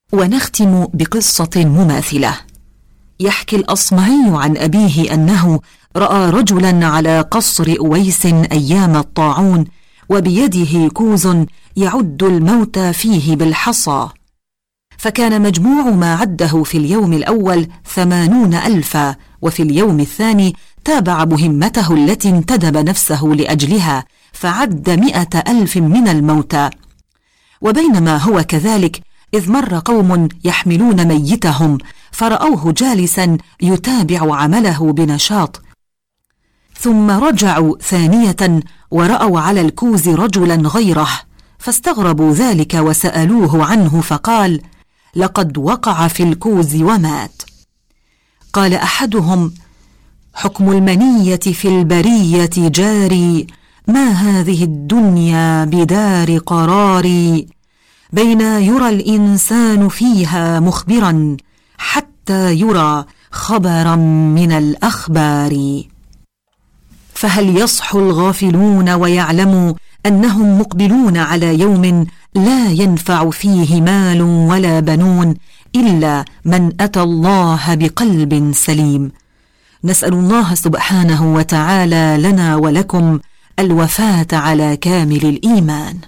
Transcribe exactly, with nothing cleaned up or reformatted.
ونختم بقصة مماثلة. يحكي الأصمعي عن أبيه أنه رأى رجلا على قصر أويس أيام الطاعون وبيده كوز يعد الموت فيه بالحصى، فكان مجموع ما عده في اليوم الأول ثمانون ألفا، وفي اليوم الثاني تابع مهمته التي انتدب نفسه لأجلها فعد مئة ألف من الموتى. وبينما هو كذلك إذ مر قوم يحملون ميتهم فرأوه جالسا يتابع عمله بنشاط، ثم رجعوا ثانية ورأوا على الكوز رجلا غيره فاستغربوا ذلك وسألوه عنه فقال: لقد وقع في الكوز ومات. قال أحدهم: حكم المنية في البرية جاري، ما هذه الدنيا بدار قراري، بين يرى الإنسان فيها مخبرا حتى يرى خبرا من الأخبار. فهل يصحو الغافلون ويعلموا أنهم مقبلون على يوم لا ينفع فيه مال ولا بنون إلا من أتى الله بقلب سليم؟ نسأل الله سبحانه وتعالى لنا ولكم الوفاة على كامل الإيمان.